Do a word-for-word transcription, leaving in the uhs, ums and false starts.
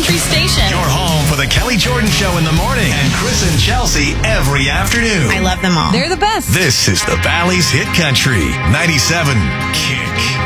country station. Your home for the Kelly Jordan Show in the morning and Chris and Chelsea every afternoon. I love them all. They're the best. This is the Valley's Hit Country ninety-seven Kick.